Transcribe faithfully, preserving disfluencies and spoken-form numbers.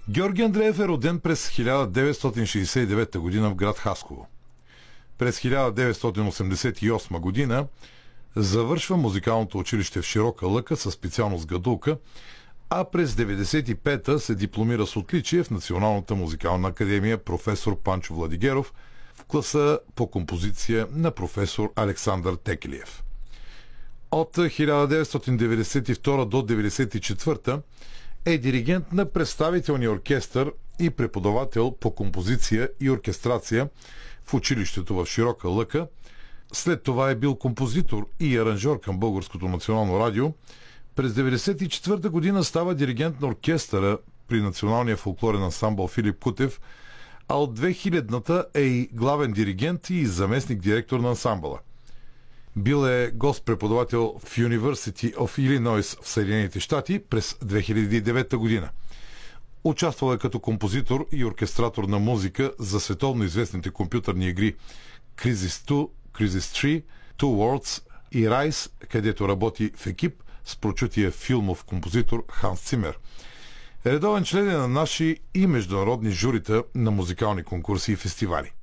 Георги Андреев е роден през хиляда деветстотин шейсет и девета година в град Хасково. През хиляда деветстотин осемдесет и осма година завършва музикалното училище в Широка лъка със специалност гадулка, а през деветдесет и пета се дипломира с отличие в Националната музикална академия професор Панчо Владигеров в класа по композиция на професор Александър Текелиев. От хиляда деветстотин деветдесет и втора до деветдесет и четвърта е диригент на представителния оркестър и преподавател по композиция и оркестрация в училището в Широка лъка. След това е бил композитор и аранжьор към Българското национално радио. През деветдесет и четвърта година става диригент на оркестъра при Националния фолклорен ансамбъл Филип Кутев, а от две хилядната е и главен диригент и заместник директор на ансамбъла. Бил е гост-преподавател в University of Illinois в Съединените щати през две хиляди и девета година. Участвал е като композитор и оркестратор на музика за световно известните компютърни игри Crysis две, Crysis три, Two Worlds и Rise, където работи в екип с прочутия филмов композитор Ханс Цимер. Редовен член е на наши и международни журита на музикални конкурси и фестивали.